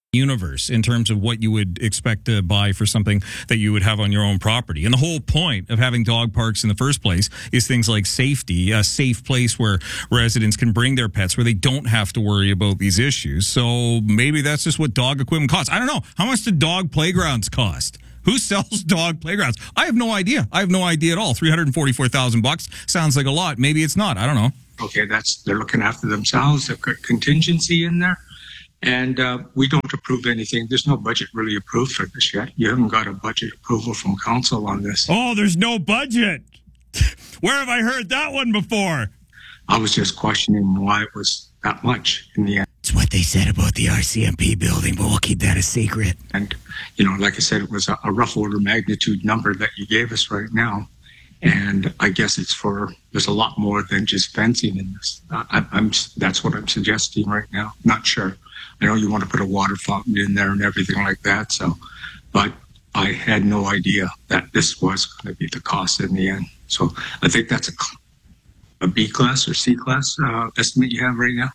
universe in terms of what you would expect to buy for something that you would have on your own property. And the whole point of having dog parks in the first place is things like safety, a safe place where residents can bring their pets, where they don't have to worry about these issues. So maybe that's just what dog equipment costs. I don't know. How much do dog playgrounds cost? Who sells dog playgrounds? I have no idea. I have no idea at all. $344,000 sounds like a lot. Maybe it's not. I don't know. Okay, they're looking after themselves. They've got contingency in there. And we don't approve anything. There's no budget really approved for this yet. You haven't got a budget approval from council on this. Oh, there's no budget. Where have I heard that one before? I was just questioning why it was that much in the end. It's what they said about the RCMP building, but we'll keep that a secret. And, like I said, it was a rough order magnitude number that you gave us right now. And I guess there's a lot more than just fencing in this. That's what I'm suggesting right now. Not sure. I know you want to put a water fountain in there and everything like that. But I had no idea that this was going to be the cost in the end. So I think that's a B class or C class estimate you have right now.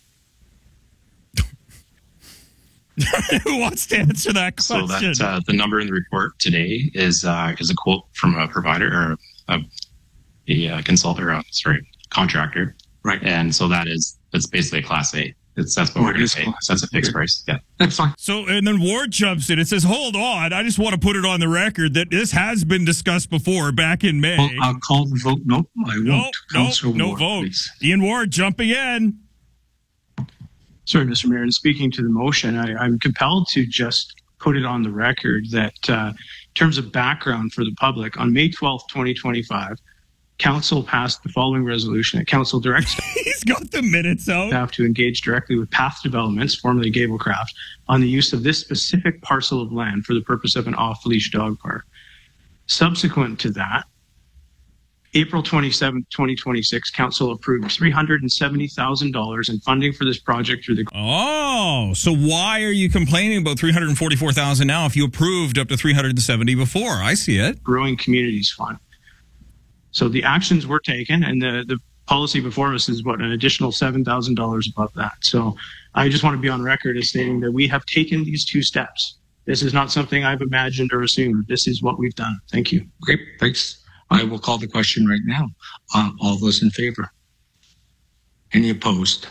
Who wants to answer that question? So that the number in the report today is a quote from a provider or a contractor. Right. And so it's basically a class A. That's what we're going to pay. So that's a fixed price. Yeah. That's fine. So, and then Ward jumps in and says, hold on, I just want to put it on the record that this has been discussed before back in May. Well, I'll call the vote. Nope, I won't. No Ward, vote. Please. Ian Ward jumping in. Sorry, Mr. Mayor, and speaking to the motion, I'm compelled to just put it on the record that in terms of background for the public, on May 12th, 2025, Council passed the following resolution that Council directs He's got the minutes out. staff to engage directly with Path Developments, formerly Gablecraft, on the use of this specific parcel of land for the purpose of an off-leash dog park. Subsequent to that, April 27th, 2026, Council approved $370,000 in funding for this project through the... Oh, so why are you complaining about $344,000 now if you approved up to $370,000 before? I see it. Growing Communities Fund. So the actions were taken, and the policy before us is an additional $7,000 above that. So I just want to be on record as stating that we have taken these two steps. This is not something I've imagined or assumed. This is what we've done. Thank you. Okay, thanks. I will call the question right now. All those in favor? Any opposed?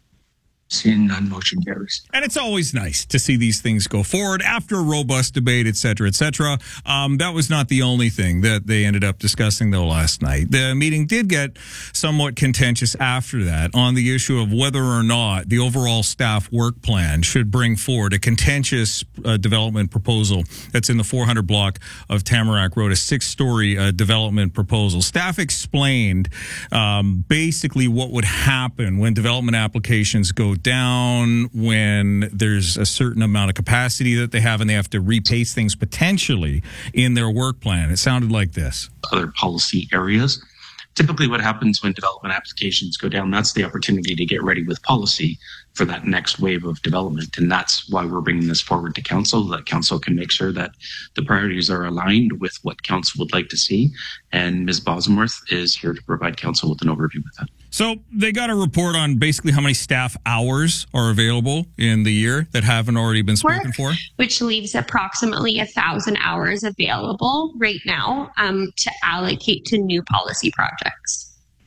Seeing none, motion carries. And it's always nice to see these things go forward after a robust debate, et cetera, et cetera. That was not the only thing that they ended up discussing, though, last night. The meeting did get somewhat contentious after that on the issue of whether or not the overall staff work plan should bring forward a contentious development proposal that's in the 400 block of Tamarack Road, a 6-story development proposal. Staff explained basically what would happen when development applications go down, when there's a certain amount of capacity that they have and they have to repace things potentially in their work plan. It sounded like this. Other policy areas. Typically what happens when development applications go down, that's the opportunity to get ready with policy for that next wave of development. And that's why we're bringing this forward to council, that council can make sure that the priorities are aligned with what council would like to see. And Ms. Bosworth is here to provide council with an overview with that. So they got a report on basically how many staff hours are available in the year that haven't already been spoken for, which leaves approximately 1,000 hours available right now to allocate to new policy projects.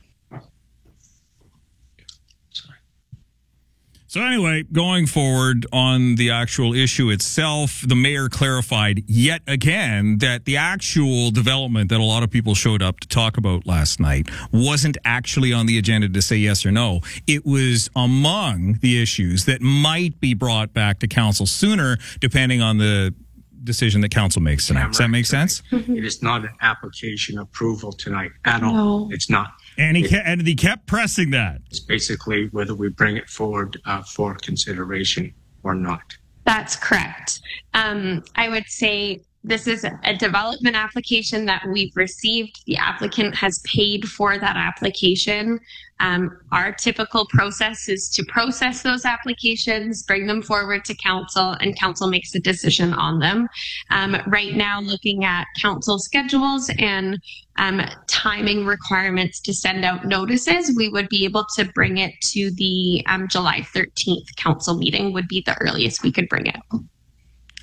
So anyway, going forward on the actual issue itself, the mayor clarified yet again that the actual development that a lot of people showed up to talk about last night wasn't actually on the agenda to say yes or no. It was among the issues that might be brought back to council sooner, depending on the decision that council makes tonight. Does that make sense? It is not an application approval tonight at all. No. It's not. And he kept pressing that. It's basically whether we bring it forward for consideration or not. That's correct. I would say this is a development application that we've received. The applicant has paid for that application. Our typical process is to process those applications, bring them forward to council, and council makes a decision on them. Right now, looking at council schedules and timing requirements to send out notices, we would be able to bring it to the July 13th council meeting would be the earliest we could bring it.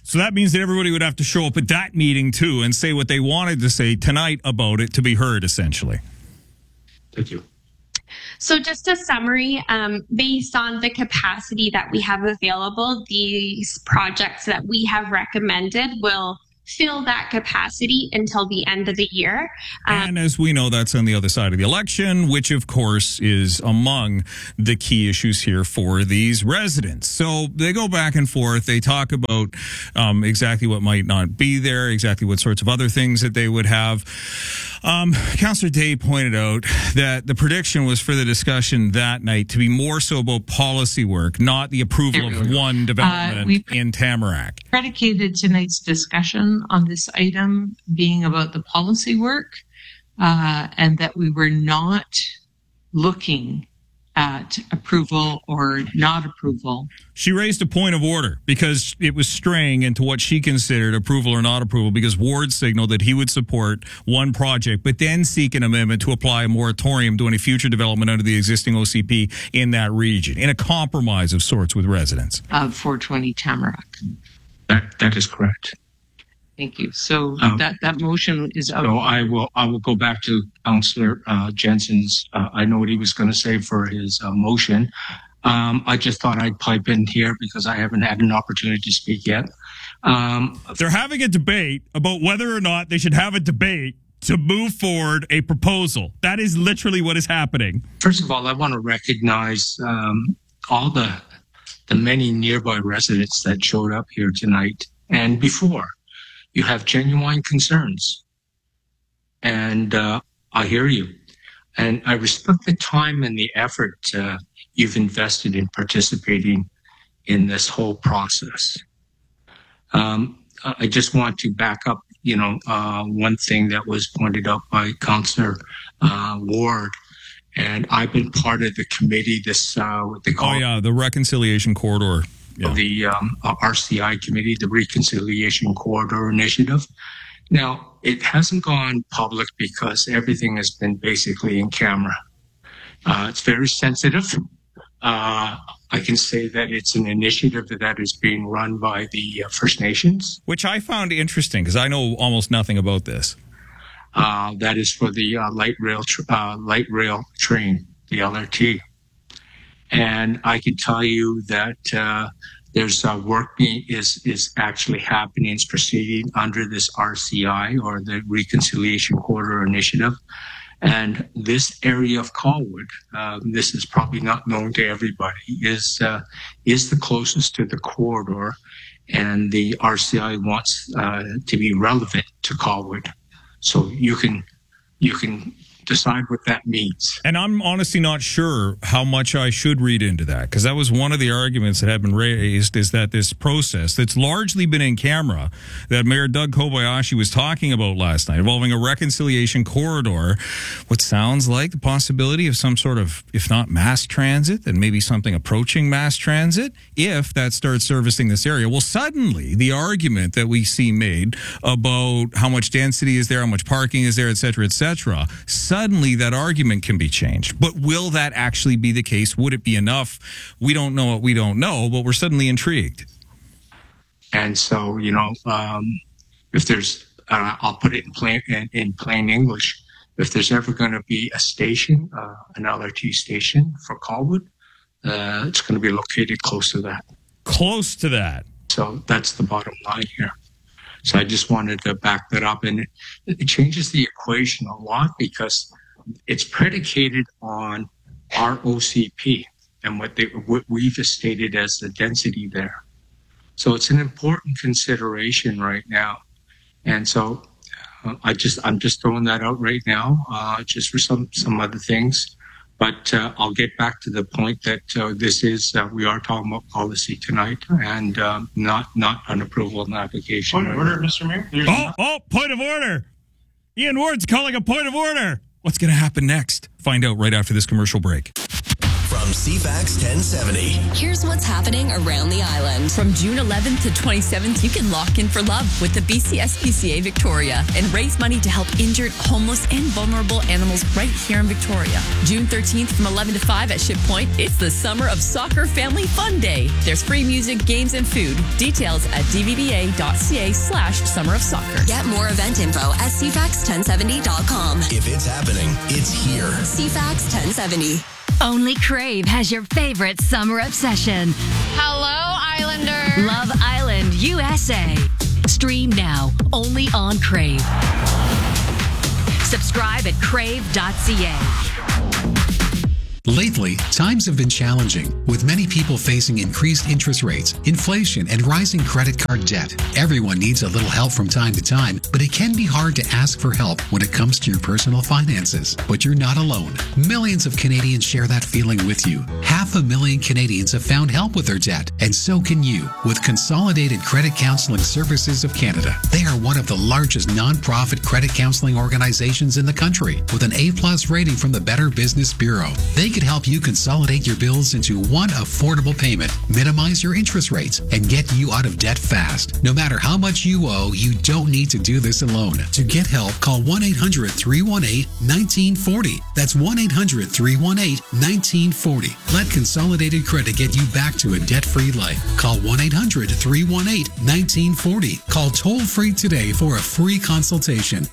So that means that everybody would have to show up at that meeting too and say what they wanted to say tonight about it to be heard, essentially. Thank you. So just a summary, based on the capacity that we have available, these projects that we have recommended will fill that capacity until the end of the year. And as we know, that's on the other side of the election, which of course is among the key issues here for these residents. So they go back and forth. They talk about exactly what might not be there, exactly what sorts of other things that they would have. Councillor Day pointed out that the prediction was for the discussion that night to be more so about policy work, not the approval of one development in Tamarack. Predicated tonight's discussion on this item being about the policy work, and that we were not looking at approval or not approval. She raised a point of order because it was straying into what she considered approval or not approval, because Ward signaled that he would support one project, but then seek an amendment to apply a moratorium to any future development under the existing OCP in that region, in a compromise of sorts with residents. Of 420 Tamarack. That is correct. Thank you. So that motion is out. So I will go back to Councillor Jensen's. I know what he was going to say for his motion. I just thought I'd pipe in here because I haven't had an opportunity to speak yet. They're having a debate about whether or not they should have a debate to move forward a proposal. That is literally what is happening. First of all, I want to recognize all the many nearby residents that showed up here tonight and before. You have genuine concerns, and I hear you, and I respect the time and the effort you've invested in participating in this whole process. I just want to back up, one thing that was pointed out by Councillor Ward, and I've been part of the committee. What they call the Reconciliation Corridor. Yeah. The RCI committee, the Reconciliation Corridor Initiative. Now, it hasn't gone public because everything has been basically in camera. It's very sensitive. I can say that it's an initiative that is being run by the First Nations. Which I found interesting because I know almost nothing about this. That is for the light rail train, the LRT. And I can tell you that there's work is actually happening, is proceeding under this RCI, or the Reconciliation Corridor Initiative. And this area of Colwood, this is probably not known to everybody, is the closest to the corridor, and the RCI wants to be relevant to Colwood. So you can decide what that means. And I'm honestly not sure how much I should read into that, because that was one of the arguments that had been raised, is that this process that's largely been in camera that Mayor Doug Kobayashi was talking about last night, involving a reconciliation corridor, what sounds like the possibility of some sort of, if not mass transit, then maybe something approaching mass transit, if that starts servicing this area. Well, suddenly the argument that we see made about how much density is there, how much parking is there, et cetera, suddenly that argument can be changed. But will that actually be the case? Would it be enough? We don't know what we don't know, but we're suddenly intrigued. And so, if there's, I'll put it in plain English, if there's ever going to be a station, an LRT station for Colwood, it's going to be located close to that. Close to that. So that's the bottom line here. So I just wanted to back that up, and it changes the equation a lot because it's predicated on our OCP and what we've stated as the density there. So it's an important consideration right now. And so I'm just throwing that out right now, just for some other things. But I'll get back to the point that we are talking about policy tonight, and not an approval and application. Point of order, Mr. Mayor. Point of order. Ian Ward's calling a point of order. What's going to happen next? Find out right after this commercial break. From CFAX 1070. Here's what's happening around the island. From June 11th to 27th, you can lock in for love with the BCSPCA Victoria and raise money to help injured, homeless, and vulnerable animals right here in Victoria. June 13th from 11 to 5 at Ship Point, it's the Summer of Soccer Family Fun Day. There's free music, games, and food. Details at dvba.ca/Summer of Soccer. Get more event info at cfax1070.com. If it's happening, it's here. CFAX 1070. Only Crave has your favorite summer obsession. Hello, Islander. Love Island, USA. Stream now, only on Crave. Subscribe at crave.ca. Lately, times have been challenging, with many people facing increased interest rates, inflation, and rising credit card debt. Everyone needs a little help from time to time, but it can be hard to ask for help when it comes to your personal finances. But you're not alone. Millions of Canadians share that feeling with you. 500,000 Canadians have found help with their debt, and so can you, with Consolidated Credit Counseling Services of Canada. They are one of the largest non-profit credit counseling organizations in the country, with an A+ rating from the Better Business Bureau. They could help you consolidate your bills into one affordable payment, minimize your interest rates, and get you out of debt fast. No matter how much you owe, you don't need to do this alone. To get help, call 1-800-318-1940. That's 1-800-318-1940. Let Consolidated Credit get you back to a debt-free life. Call 1-800-318-1940. Call toll-free today for a free consultation.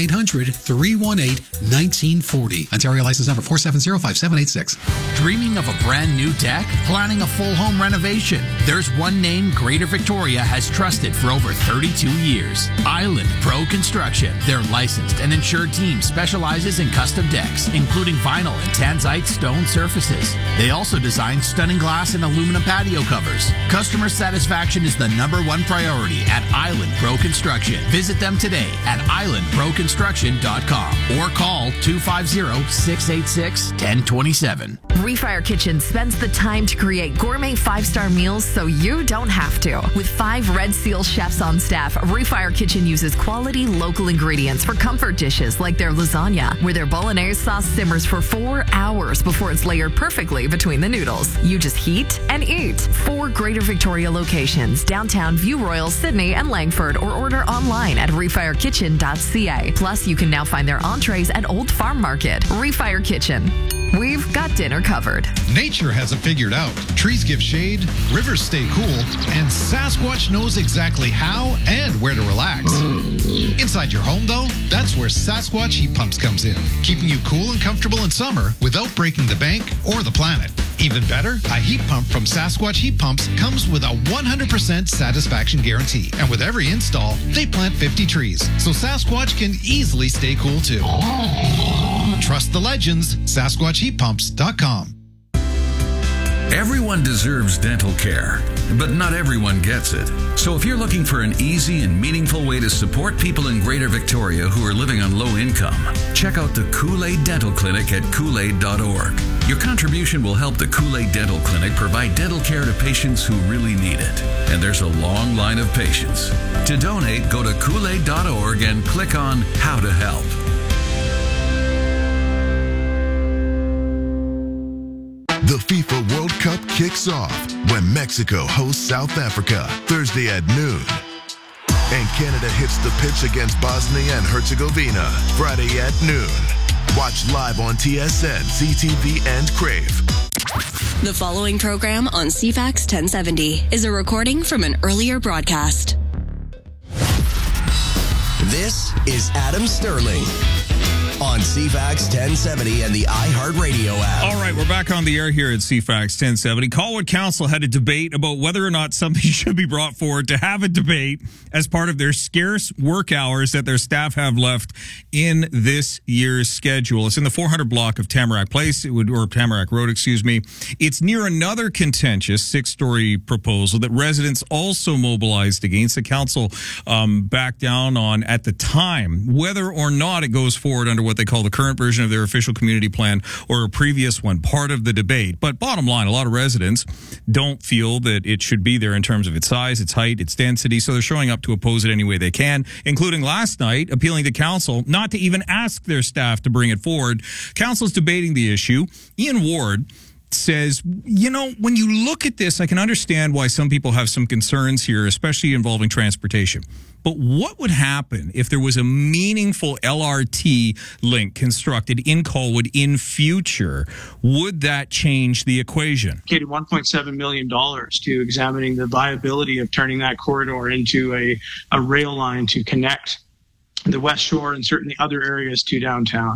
1-800-318-1940. Ontario license number 4705786. Dreaming of a brand new deck? Planning a full home renovation? There's one name Greater Victoria has trusted for over 32 years. Island Pro Construction. Their licensed and insured team specializes in custom decks, including vinyl and tanzite stone surfaces. They also design stunning glass and aluminum patio covers. Customer satisfaction is the #1 priority at Island Pro Construction. Visit them today at islandproconstruction.com or call 250-686-1027. Refire Kitchen spends the time to create gourmet 5-star meals so you don't have to. With 5 Red Seal chefs on staff, Refire Kitchen uses quality local ingredients for comfort dishes like their lasagna, where their bolognese sauce simmers for 4 hours before it's layered perfectly between the noodles. You just heat and eat. 4 Greater Victoria locations, downtown View Royal, Sydney, and Langford, or order online at refirekitchen.ca. Plus, you can now find their entrees at Old Farm Market. Refire Kitchen. We've got dinner covered. Nature has it figured out. Trees give shade, rivers stay cool, and Sasquatch knows exactly how and where to relax. Inside your home, though, that's where Sasquatch Heat Pumps comes in, keeping you cool and comfortable in summer without breaking the bank or the planet. Even better, a heat pump from Sasquatch Heat Pumps comes with a 100% satisfaction guarantee. And with every install, they plant 50 trees, so Sasquatch can easily stay cool too. Trust the legends, SasquatchHeatPumps.com. Everyone deserves dental care, but not everyone gets it. So if you're looking for an easy and meaningful way to support people in Greater Victoria who are living on low income, check out the Kool-Aid Dental Clinic at Kool-Aid.org. Your contribution will help the Kool-Aid Dental Clinic provide dental care to patients who really need it. And there's a long line of patients. To donate, go to Kool-Aid.org and click on How to Help. The FIFA World Cup kicks off when Mexico hosts South Africa Thursday at noon. And Canada hits the pitch against Bosnia and Herzegovina Friday at noon. Watch live on TSN, CTV, and Crave. The following program on CFAX 1070 is a recording from an earlier broadcast. This is Adam Sterling on CFAX 1070 and the iHeartRadio app. All right, we're back on the air here at CFAX 1070. Colwood Council had a debate about whether or not something should be brought forward to have a debate as part of their scarce work hours that their staff have left in this year's schedule. It's in the 400 block of Tamarack Place, or Tamarack Road, excuse me. It's near another contentious 6-story proposal that residents also mobilized against. The council backed down on at the time whether or not it goes forward under what they call the current version of their official community plan or a previous one, part of the debate. But bottom line, a lot of residents don't feel that it should be there in terms of its size, its height, its density, so they're showing up to oppose it any way they can, including last night appealing to council not to even ask their staff to bring it forward. Council's debating the issue. Ian Ward says, when you look at this, I can understand why some people have some concerns here, especially involving transportation. But what would happen if there was a meaningful LRT link constructed in Colwood in future? Would that change the equation? $1.7 million to examining the viability of turning that corridor into a rail line to connect the West Shore and certainly other areas to downtown.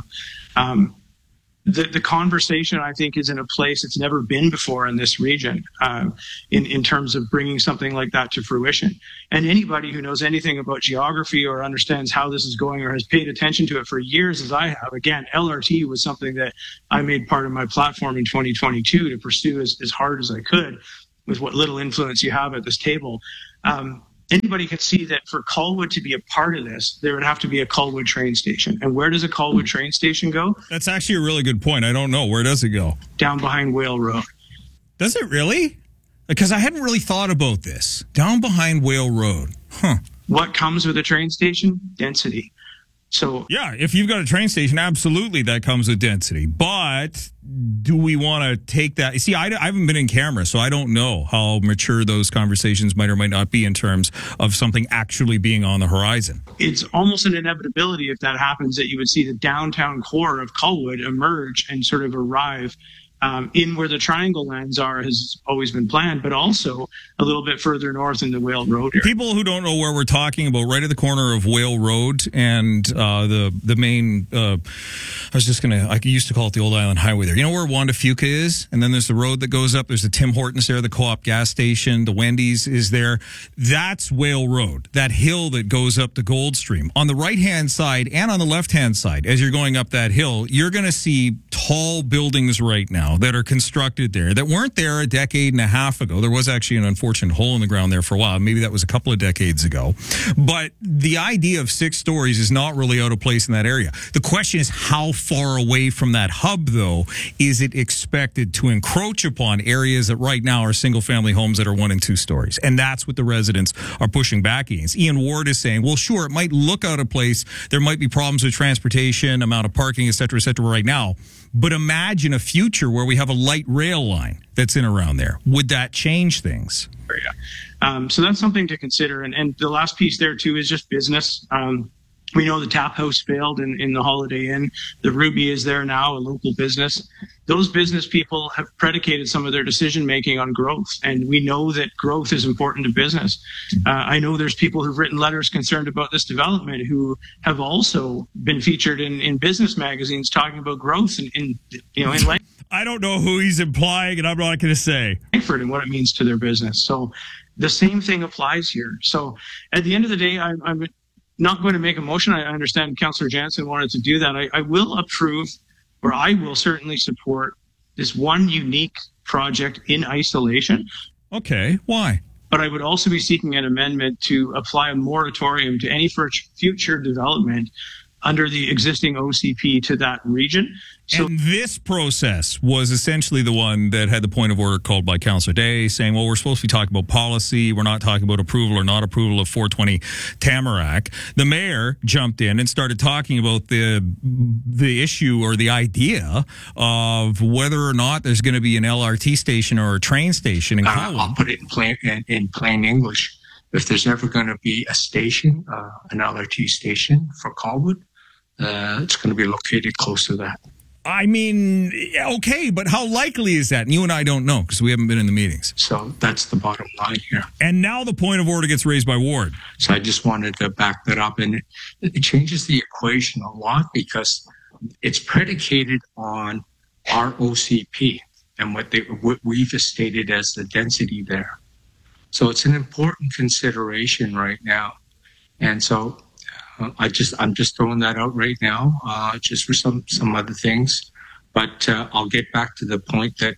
The conversation, I think, is in a place it's never been before in this region in terms of bringing something like that to fruition. And anybody who knows anything about geography or understands how this is going or has paid attention to it for years, as I have, again, LRT was something that I made part of my platform in 2022 to pursue as hard as I could with what little influence you have at this table. Anybody can see that for Colwood to be a part of this, there would have to be a Colwood train station. And where does a Colwood train station go? That's actually a really good point. I don't know. Where does it go? Down behind Whale Road. Does it really? Because I hadn't really thought about this. Down behind Whale Road. Huh. What comes with a train station? Density. So yeah, if you've got a train station, absolutely that comes with density. But do we want to take that? See, I haven't been in camera, so I don't know how mature those conversations might or might not be in terms of something actually being on the horizon. It's almost an inevitability if that happens that you would see the downtown core of Colwood emerge and sort of arrive in where the triangle lands are has always been planned, but also a little bit further north in the Whale Road area. People who don't know where we're talking about, right at the corner of Whale Road and the main, I used to call it the Old Island Highway there. You know where Wanda Fuca is? And then there's the road that goes up. There's the Tim Hortons there, the Co-op gas station, the Wendy's is there. That's Whale Road, that hill that goes up to Goldstream. On the right-hand side and on the left-hand side, as you're going up that hill, you're going to see tall buildings right now that are constructed there that weren't there a decade and a half ago. There was actually an unfortunate hole in the ground there for a while. Maybe that was a couple of decades ago. But the idea of 6 stories is not really out of place in that area. The question is how far away from that hub, though, is it expected to encroach upon areas that right now are single-family homes that are 1 and 2 stories? And that's what the residents are pushing back against. Ian Ward is saying, well, sure, it might look out of place. There might be problems with transportation, amount of parking, et cetera, right now. But imagine a future where we have a light rail line that's in around there. Would that change things? Yeah. So that's something to consider. And the last piece there, too, is just business. We know the Tap House failed in the Holiday Inn. The Ruby is there now, a local business. Those business people have predicated some of their decision-making on growth, and we know that growth is important to business. I know there's people who've written letters concerned about this development who have also been featured in business magazines talking about growth in I don't know who he's implying, and I'm not going to say. Langford and what it means to their business. So the same thing applies here. So at the end of the day, I'm not going to make a motion. I understand Councillor Jansen wanted to do that. I will approve, or I will certainly support this one unique project in isolation. Okay, why? But I would also be seeking an amendment to apply a moratorium to any future development under the existing OCP to that region. So, and this process was essentially the one that had the point of order called by Councillor Day saying, well, we're supposed to be talking about policy. We're not talking about approval or not approval of 420 Tamarack. The mayor jumped in and started talking about the issue or the idea of whether or not there's going to be an LRT station or a train station in Colwood. I'll put it in plain English. If there's ever going to be a station, an LRT station for Colwood, it's going to be located close to that. I mean, okay, but how likely is that? And you and I don't know because we haven't been in the meetings. So that's the bottom line here. And now the point of order gets raised by Ward. So I just wanted to back that up. And it changes the equation a lot because it's predicated on our OCP and what we've stated as the density there. So it's an important consideration right now. And so I'm just throwing that out right now, just for some other things. But I'll get back to the point that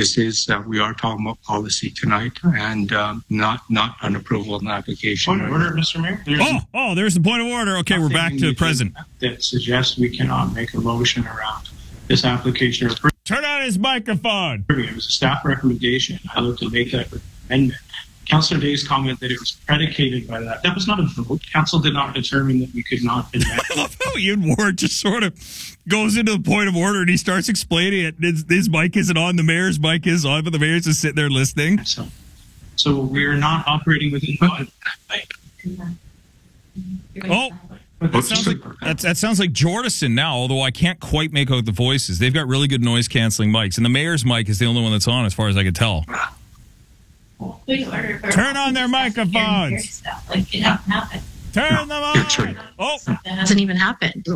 we are talking about policy tonight and not an approval of an application. Point of order, Mr. Mayor. There's the point of order. Okay, we're back to the president. That suggests we cannot make a motion around this application. Turn on his microphone. It was a staff recommendation. I look to make that amendment Councillor Day's comment that it was predicated by that. That was not a vote. Council did not determine that we could not advance. I love how Ian Ward just sort of goes into the point of order and he starts explaining it. His mic isn't on, the mayor's mic is on, but the mayor's just sitting there listening. So we're not operating within the Oh, that sounds like Jordison now, although I can't quite make out the voices. They've got really good noise canceling mics, and the mayor's mic is the only one that's on as far as I could tell. Turn on their microphones. Turn them on. Oh, that hasn't even happened.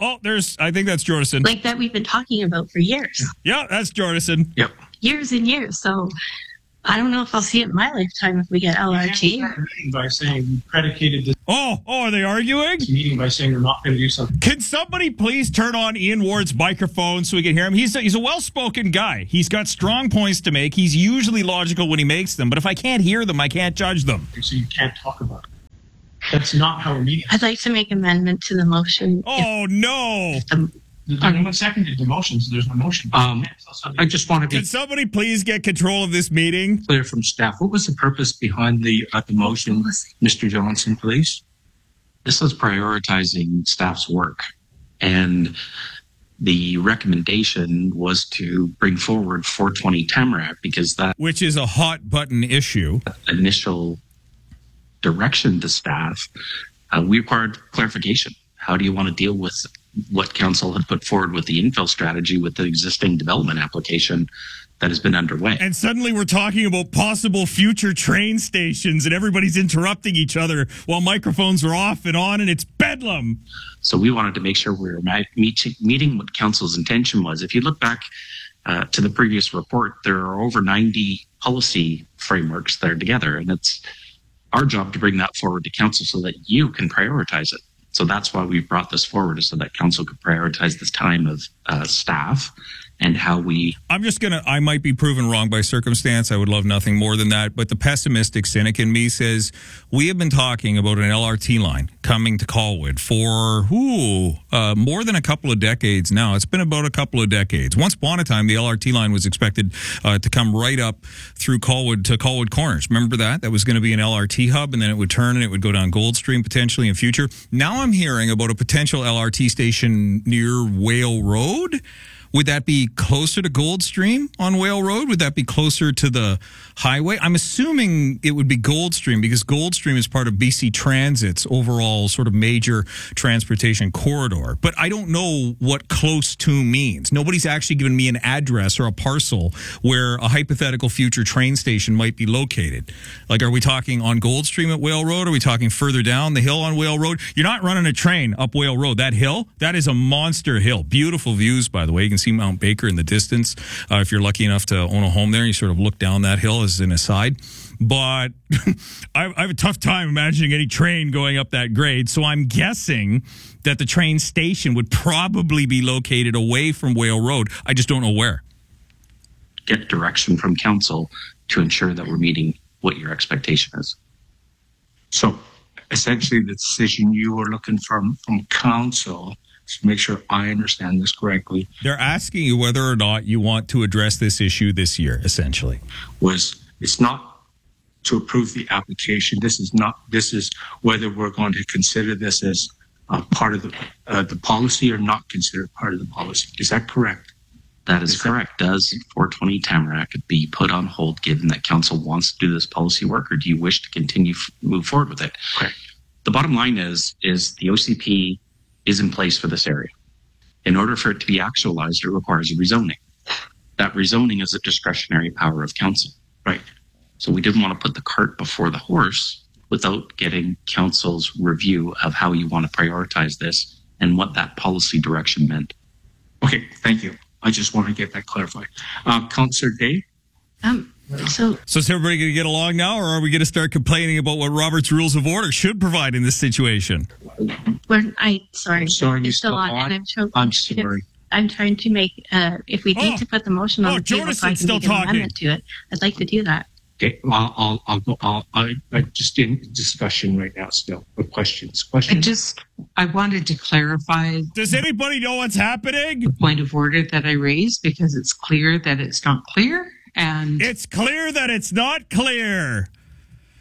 I think that's Jordison. Like that we've been talking about for years. Yeah, that's Jordison. Yep. Years and years. So I don't know if I'll see it in my lifetime if we get LRT. By saying predicated this. Are they arguing? Meeting by saying we're not going to do something. Can somebody please turn on Ian Ward's microphone so we can hear him? He's a well-spoken guy. He's got strong points to make. He's usually logical when he makes them, but if I can't hear them, I can't judge them. So you can't talk about it. That's not how we're meeting. I'd like to make amendment to the motion. No. Anyone seconded the motion, so there's no motion. I just want to be Can somebody please get control of this meeting? clear from staff. What was the purpose behind the motion, Mr. Johnson, please? This was prioritizing staff's work, and the recommendation was to bring forward 420 Tamarack because that, which is a hot button issue, initial direction to staff, we required clarification. How do you want to deal with what council had put forward with the infill strategy with the existing development application that has been underway? And suddenly we're talking about possible future train stations and everybody's interrupting each other while microphones are off and on, and it's bedlam. So we wanted to make sure we were meeting what council's intention was. If you look back to the previous report, there are over 90 policy frameworks that are together, and it's our job to bring that forward to council so that you can prioritize it. So that's why we brought this forward, is so that council could prioritize this time of staff and how we... I might be proven wrong by circumstance. I would love nothing more than that. But the pessimistic cynic in me says, we have been talking about an LRT line coming to Colwood for, more than a couple of decades now. It's been about a couple of decades. Once upon a time, the LRT line was expected to come right up through Colwood to Colwood Corners. Remember that? That was going to be an LRT hub, and then it would turn and it would go down Goldstream potentially in future. Now I'm hearing about a potential LRT station near Whale Road. Would that be closer to Goldstream on Whale Road? Would that be closer to the highway? I'm assuming it would be Goldstream because Goldstream is part of BC Transit's overall sort of major transportation corridor. But I don't know what close to means. Nobody's actually given me an address or a parcel where a hypothetical future train station might be located. Like, are we talking on Goldstream at Whale Road? Are we talking further down the hill on Whale Road? You're not running a train up Whale Road. That hill, that is a monster hill. Beautiful views, by the way. You can see Mount Baker in the distance. If you're lucky enough to own a home there, you sort of look down that hill as an aside. But I have a tough time imagining any train going up that grade. So I'm guessing that the train station would probably be located away from Whale Road. I just don't know where. Get direction from council to ensure that we're meeting what your expectation is. So essentially the decision you were looking from council, to make sure I understand this correctly. They're asking you whether or not you want to address this issue this year, essentially. It's not to approve the application. This is whether we're going to consider this as part of the policy or not consider it part of the policy. Is that correct? That is correct. Does 420 Tamarack be put on hold given that council wants to do this policy work, or do you wish to continue move forward with it? Correct. The bottom line is the OCP is in place for this area. In order for it to be actualized, it requires a rezoning. That rezoning is a discretionary power of council. Right. So we didn't want to put the cart before the horse without getting council's review of how you want to prioritize this and what that policy direction meant. Okay, thank you. I just want to get that clarified. Councillor Day? So is everybody going to get along now, or are we going to start complaining about what Robert's Rules of Order should provide in this situation? Sorry, you're still on. And I'm sorry. I'm trying to make, if we need to put the motion on the table so I can make an amendment to it, I'd like to do that. Okay, well, I'm just in discussion right now still with questions. I wanted to clarify. Does anybody know what's happening? The point of order that I raised, because it's clear that it's not clear. And it's clear that it's not clear.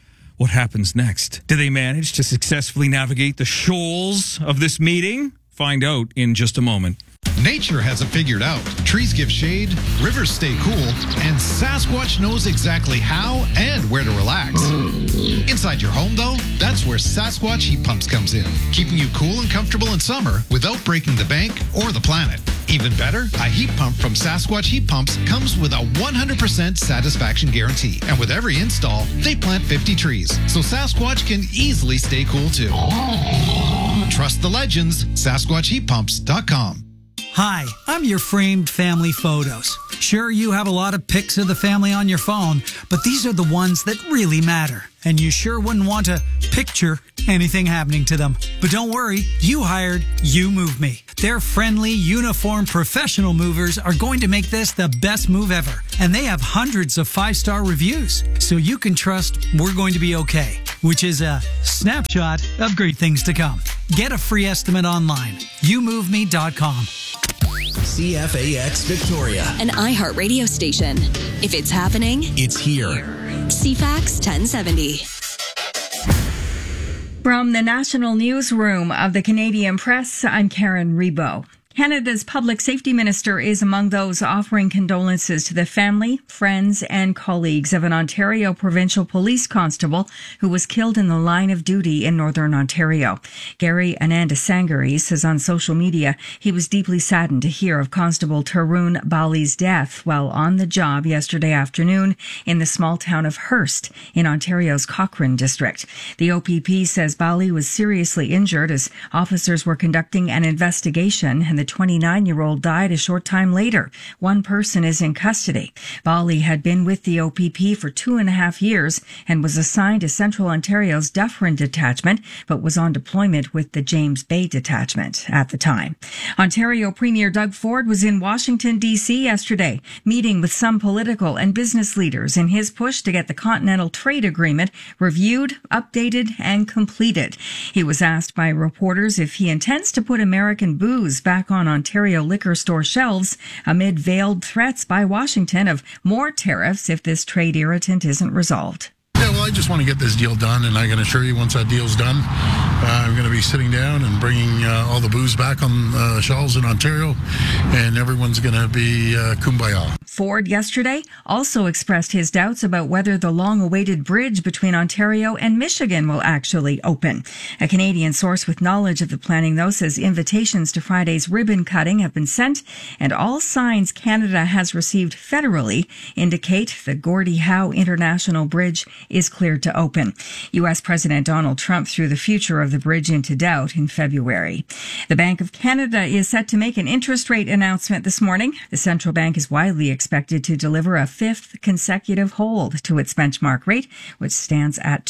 What happens next? Do they manage to successfully navigate the shoals of this meeting? Find out in just a moment. Nature has it figured out. Trees give shade, rivers stay cool, and Sasquatch knows exactly how and where to relax. Inside your home, though, that's where Sasquatch Heat Pumps comes in, keeping you cool and comfortable in summer without breaking the bank or the planet. Even better, a heat pump from Sasquatch Heat Pumps comes with a 100% satisfaction guarantee. And with every install, they plant 50 trees, so Sasquatch can easily stay cool too. Trust the legends, SasquatchHeatPumps.com. Hi, I'm your framed family photos. Sure, you have a lot of pics of the family on your phone, but these are the ones that really matter. And you sure wouldn't want to picture anything happening to them. But don't worry, you hired You Move Me. Their friendly, uniformed, professional movers are going to make this the best move ever. And they have hundreds of 5-star reviews, so you can trust we're going to be okay, which is a snapshot of great things to come. Get a free estimate online. YouMoveMe.com. CFAX Victoria, an iHeart radio station. If it's happening, it's here. CFAX 1070. From the National Newsroom of the Canadian Press, I'm Karen Rebo. Canada's Public Safety Minister is among those offering condolences to the family, friends, and colleagues of an Ontario Provincial Police Constable who was killed in the line of duty in Northern Ontario. Gary Anandasangari says on social media he was deeply saddened to hear of Constable Tarun Bali's death while on the job yesterday afternoon in the small town of Hearst in Ontario's Cochrane district. The OPP says Bali was seriously injured as officers were conducting an investigation, and the 29-year-old died a short time later. One person is in custody. Bali had been with the OPP for 2.5 years and was assigned to Central Ontario's Dufferin Detachment, but was on deployment with the James Bay Detachment at the time. Ontario Premier Doug Ford was in Washington, D.C. yesterday, meeting with some political and business leaders in his push to get the Continental Trade Agreement reviewed, updated, and completed. He was asked by reporters if he intends to put American booze back on Ontario liquor store shelves amid veiled threats by Washington of more tariffs if this trade irritant isn't resolved. Yeah, well, I just want to get this deal done, and I can assure you once that deal's done, I'm going to be sitting down and bringing all the booze back on shelves in Ontario, and everyone's going to be kumbaya. Ford yesterday also expressed his doubts about whether the long-awaited bridge between Ontario and Michigan will actually open. A Canadian source with knowledge of the planning, though, says invitations to Friday's ribbon cutting have been sent, and all signs Canada has received federally indicate the Gordie Howe International Bridge is cleared to open. U.S. President Donald Trump threw the future of the bridge into doubt in February. The Bank of Canada is set to make an interest rate announcement this morning. The central bank is widely expected to deliver a 5th consecutive hold to its benchmark rate, which stands at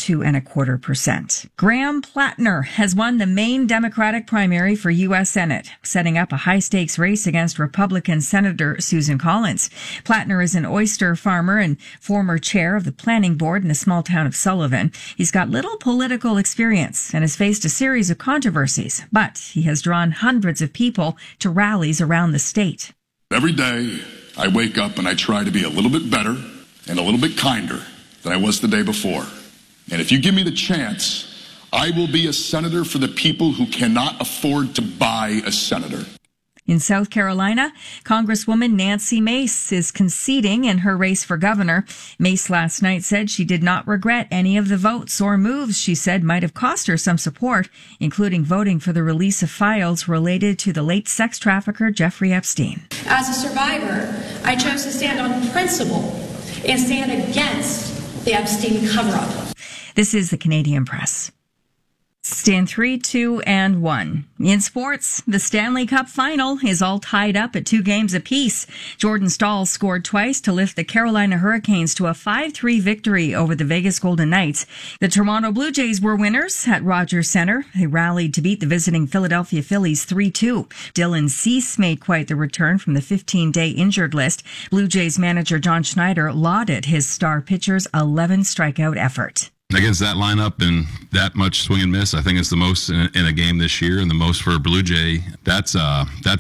2.25%. Graham Plattner has won the Maine Democratic primary for U.S. Senate, setting up a high-stakes race against Republican Senator Susan Collins. Plattner is an oyster farmer and former chair of the planning board in the small town of Sullivan. He's got little political experience and has faced a series of controversies, but he has drawn hundreds of people to rallies around the state. Every day, I wake up and I try to be a little bit better and a little bit kinder than I was the day before. And if you give me the chance, I will be a senator for the people who cannot afford to buy a senator. In South Carolina, Congresswoman Nancy Mace is conceding in her race for governor. Mace last night said she did not regret any of the votes or moves she said might have cost her some support, including voting for the release of files related to the late sex trafficker Jeffrey Epstein. As a survivor, I chose to stand on principle and stand against the Epstein cover-up. This is the Canadian Press. Stand 3, 2, and 1. In sports, the Stanley Cup final is all tied up at 2 games apiece. Jordan Staal scored twice to lift the Carolina Hurricanes to a 5-3 victory over the Vegas Golden Knights. The Toronto Blue Jays were winners at Rogers Centre. They rallied to beat the visiting Philadelphia Phillies 3-2. Dylan Cease made quite the return from the 15-day injured list. Blue Jays manager John Schneider lauded his star pitcher's 11-strikeout effort. Against that lineup and that much swing and miss, I think it's the most in a game this year and the most for a Blue Jay. That's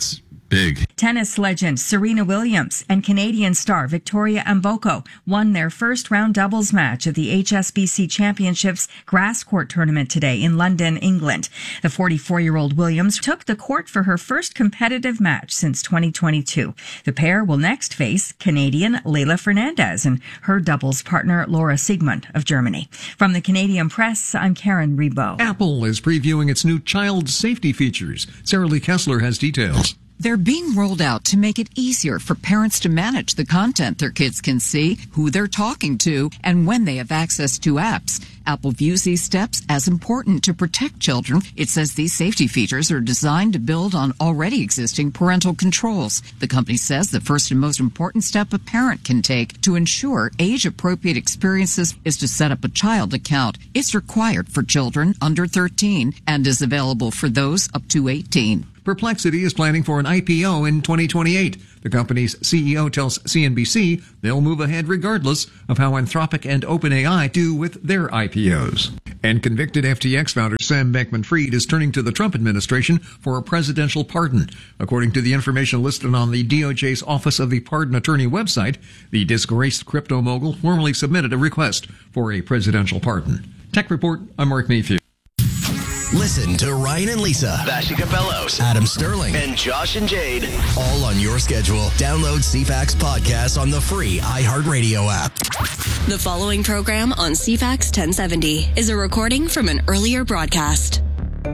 Big. Tennis legend Serena Williams and Canadian star Victoria Mboko won their first-round doubles match at the HSBC Championships grass court tournament today in London, England. The 44-year-old Williams took the court for her first competitive match since 2022. The pair will next face Canadian Leylah Fernandez and her doubles partner Laura Siegemund of Germany. From the Canadian Press, I'm Karen Rebo. Apple is previewing its new child safety features. Sarah Lee Kessler has details. They're being rolled out to make it easier for parents to manage the content their kids can see, who they're talking to, and when they have access to apps. Apple views these steps as important to protect children. It says these safety features are designed to build on already existing parental controls. The company says the first and most important step a parent can take to ensure age-appropriate experiences is to set up a child account. It's required for children under 13 and is available for those up to 18. Perplexity is planning for an IPO in 2028. The company's CEO tells CNBC they'll move ahead regardless of how Anthropic and OpenAI do with their IPOs. And convicted FTX founder Sam Bankman-Fried is turning to the Trump administration for a presidential pardon. According to the information listed on the DOJ's Office of the Pardon Attorney website, the disgraced crypto mogul formally submitted a request for a presidential pardon. Tech Report, I'm Mark Mayfield. Listen to Ryan and Lisa, Vashi Capellos, Adam Sterling, and Josh and Jade, all on your schedule. Download CFAX podcast on the free iHeartRadio app. The following program on CFAX 1070 is a recording from an earlier broadcast.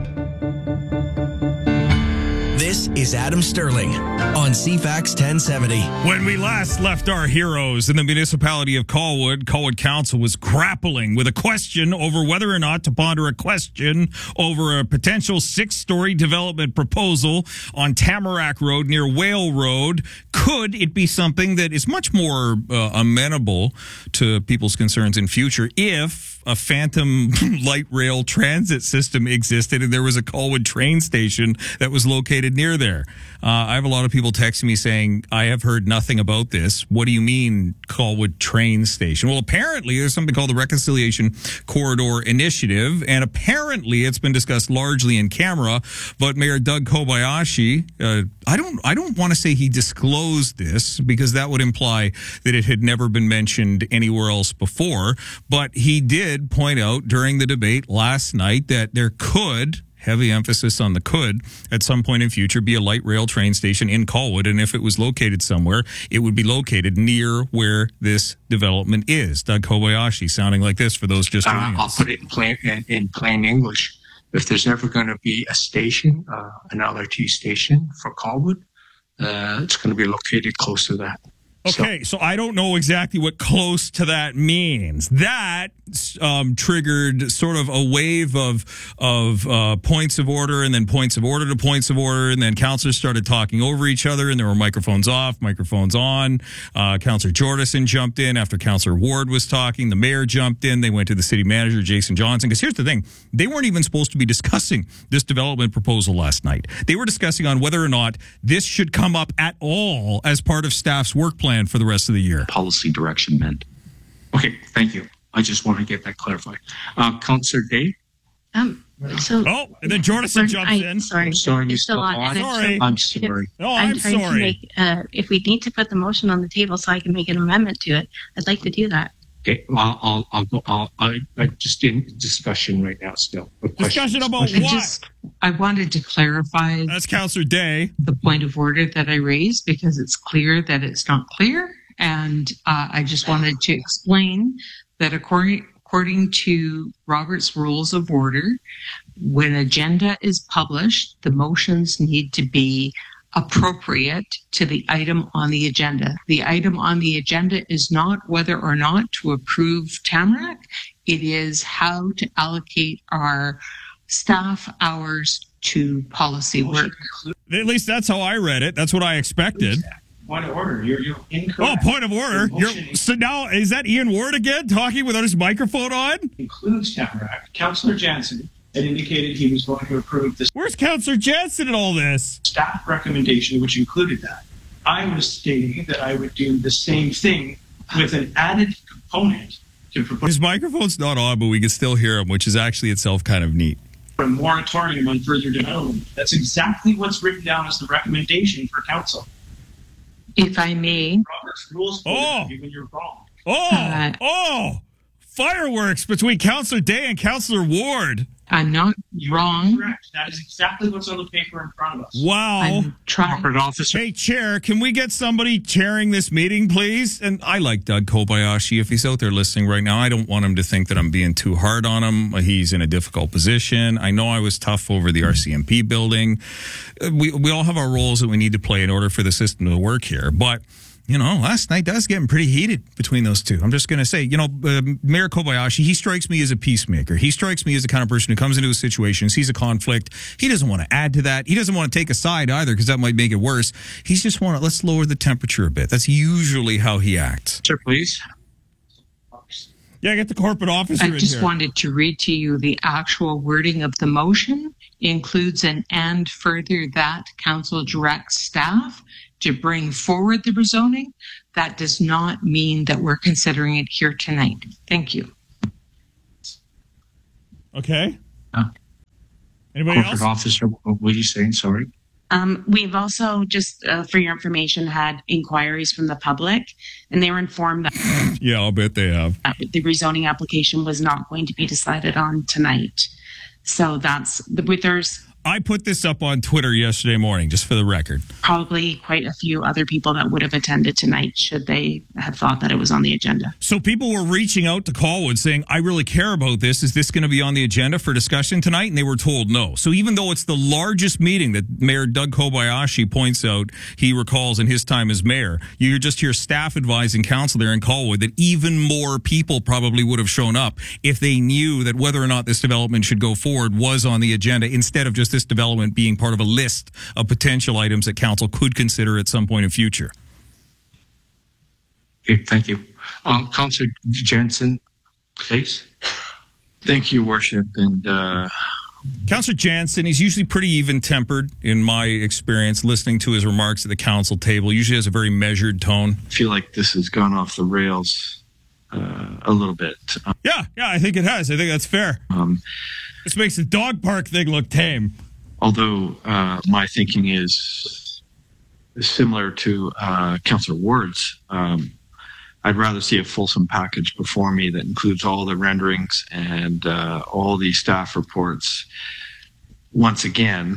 This is Adam Sterling on CFAX 1070. When we last left our heroes in the municipality of Colwood, Colwood Council was grappling with a question over whether or not to ponder a question over a potential 6-story development proposal on Tamarack Road near Whale Road. Could it be something that is much more amenable to people's concerns in future if a phantom light rail transit system existed and there was a Colwood train station that was located near there? I have a lot of people texting me saying, I have heard nothing about this. What do you mean Colwood train station? Well, apparently there's something called the Reconciliation Corridor Initiative, and apparently it's been discussed largely in camera, but Mayor Doug Kobayashi, I don't want to say he disclosed this because that would imply that it had never been mentioned anywhere else before, but he did point out during the debate last night that there could, heavy emphasis on the could, at some point in future be a light rail train station in Colwood, and if it was located somewhere, it would be located near where this development is. Doug Kobayashi sounding like this for those just joining us. I'll put it in plain English. If there's ever going to be a station, an LRT station for Colwood, it's going to be located close to that. Okay, so I don't know exactly what close to that means. That triggered sort of a wave of points of order, and then points of order to points of order, and then councillors started talking over each other, and there were microphones off, microphones on. Councillor Jordison jumped in after Councillor Ward was talking. The mayor jumped in. They went to the city manager, Jason Johnson, because here's the thing. They weren't even supposed to be discussing this development proposal last night. They were discussing on whether or not this should come up at all as part of staff's work plan for the rest of the year. Policy direction meant. Okay, thank you. I just want to get that clarified. Councillor Day? And then Jordison jumps in. Sorry. I'm sorry, you still on. on? Sorry. I'm sorry. No, I'm trying sorry. to make, if we need to put the motion on the table so I can make an amendment to it, I'd like to do that. Okay, well, I'm just in discussion right now still. Discussion about what? I wanted to clarify. That's Councillor Day. The point of order that I raised because it's clear that it's not clear. And I just wanted to explain that according to Robert's Rules of Order, when agenda is published, the motions need to be appropriate to the item on the agenda. The item on the agenda is not whether or not to approve Tamarack. It is how to allocate our staff hours to policy work. At least that's how I read it. That's what I expected. Point of order. You're incorrect. Oh, point of order. So now, is that Ian Ward again talking without his microphone on? Includes Tamarack. Councillor Jansen had indicated he was going to approve this. Where's Councillor Jansen in all this? Staff recommendation, which included that. I was stating that I would do the same thing with an added component to propose. His microphone's not on, but we can still hear him, which is actually itself kind of neat. A moratorium on further development. That's exactly what's written down as the recommendation for council. If I may. Robert's rules when you're wrong. Fireworks between Councillor Day and Councillor Ward. I'm not wrong. Correct. That is exactly what's on the paper in front of us. Wow. Corporate officer. Hey, Chair, can we get somebody chairing this meeting, please? And I like Doug Kobayashi. If he's out there listening right now, I don't want him to think that I'm being too hard on him. He's in a difficult position. I know I was tough over the RCMP building. We all have our roles that we need to play in order for the system to work here. But last night that was getting pretty heated between those two. I'm just going to say, Mayor Kobayashi, he strikes me as a peacemaker. He strikes me as the kind of person who comes into a situation, sees a conflict. He doesn't want to add to that. He doesn't want to take a side either, because that might make it worse. He's just let's lower the temperature a bit. That's usually how he acts. Sir, please. Yeah, get the corporate officer in here. I just wanted to read to you the actual wording of the motion. Includes an and further that council directs staff to bring forward the rezoning. That does not mean that we're considering it here tonight. Thank you. Okay. Anybody Corporate else? officer, what were you saying? Sorry. We've also, just for your information, had inquiries from the public, and they were informed that Yeah, I'll bet they have. The rezoning application was not going to be decided on tonight. So there's I put this up on Twitter yesterday morning, just for the record. Probably quite a few other people that would have attended tonight should they have thought that it was on the agenda. So people were reaching out to Colwood saying, I really care about this. Is this going to be on the agenda for discussion tonight? And they were told no. So even though it's the largest meeting that Mayor Doug Kobayashi points out he recalls in his time as mayor, you just hear staff advising council there in Colwood that even more people probably would have shown up if they knew that whether or not this development should go forward was on the agenda, instead of just this development being part of a list of potential items that council could consider at some point in future. Okay, thank you. Councillor Jensen, please. Thank you, Worship. And Councillor Jansen, he's usually pretty even-tempered in my experience, listening to his remarks at the council table. Usually has a very measured tone. I feel like this has gone off the rails a little bit. Yeah, I think it has. I think that's fair. This makes the dog park thing look tame. Although my thinking is similar to Councillor Ward's, I'd rather see a fulsome package before me that includes all the renderings and all the staff reports once again,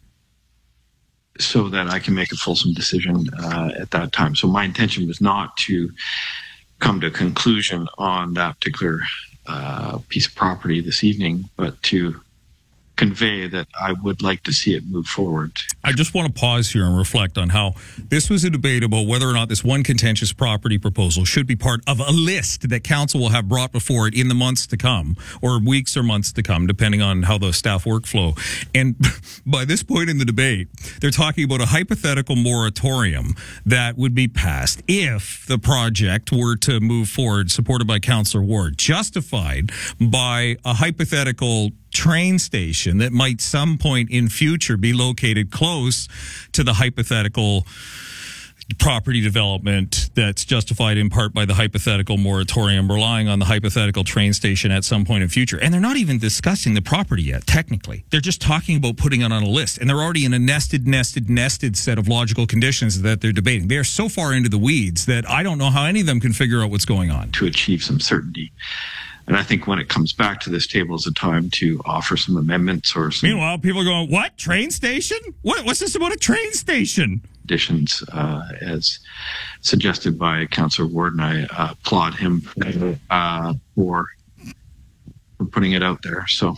so that I can make a fulsome decision at that time. So my intention was not to come to a conclusion on that particular piece of property this evening, but to convey that I would like to see it move forward. I just want to pause here and reflect on how this was a debate about whether or not this one contentious property proposal should be part of a list that council will have brought before it in the months to come, or weeks or months to come, depending on how the staff workflow. And by this point in the debate, they're talking about a hypothetical moratorium that would be passed if the project were to move forward, supported by Councillor Ward, justified by a hypothetical train station that might some point in future be located close to the hypothetical property development that's justified in part by the hypothetical moratorium, relying on the hypothetical train station at some point in future. And they're not even discussing the property yet, technically. They're just talking about putting it on a list. And they're already in a nested set of logical conditions that they're debating. They're so far into the weeds that I don't know how any of them can figure out what's going on. To achieve some certainty. And I think when it comes back to this table is a time to offer some amendments or some... Meanwhile, people are going, what? Train station? What's this about a train station? Additions, as suggested by Councillor Ward, and I applaud him for putting it out there. So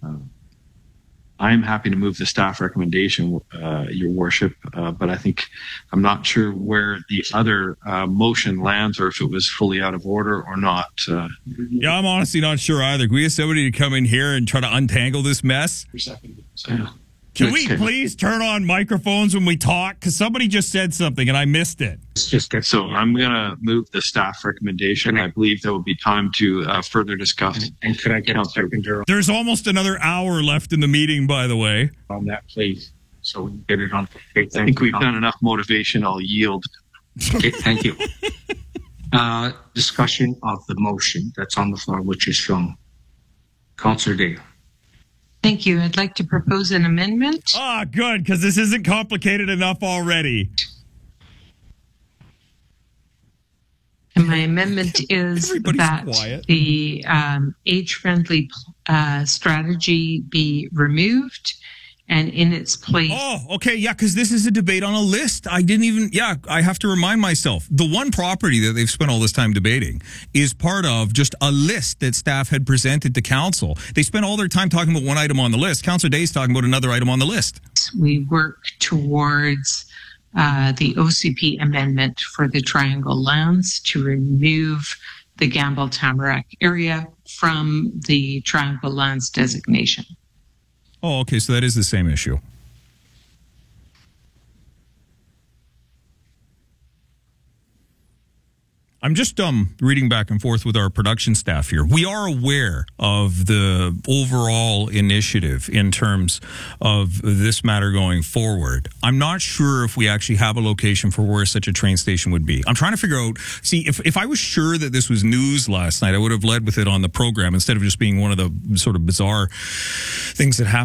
I'm happy to move the staff recommendation, Your Worship, but I think I'm not sure where the other motion lands, or if it was fully out of order or not. Yeah, I'm honestly not sure either. Can we have somebody to come in here and try to untangle this mess? Can we please turn on microphones when we talk? Because somebody just said something and I missed it. So I'm going to move the staff recommendation. I believe there will be time to further discuss. And could I get a second? There's almost another hour left in the meeting, by the way. On that, please. So we can get it on. I think we've done enough motivation. I'll yield. Okay, thank you. Discussion of the motion that's on the floor, which is from Councillor Day. Thank you. I'd like to propose an amendment. Ah, good, because this isn't complicated enough already. And my amendment is that quiet. the age-friendly strategy be removed and in its place. Oh, okay, yeah, because this is a debate on a list. I have to remind myself. The one property that they've spent all this time debating is part of just a list that staff had presented to council. They spent all their time talking about one item on the list. Councillor Day's talking about another item on the list. We work towards the OCP amendment for the Triangle lands to remove the Gamble Tamarack area from the Triangle lands designation. Oh, okay, so that is the same issue. I'm just reading back and forth with our production staff here. We are aware of the overall initiative in terms of this matter going forward. I'm not sure if we actually have a location for where such a train station would be. I'm trying to figure out, if I was sure that this was news last night, I would have led with it on the program instead of just being one of the sort of bizarre things that happen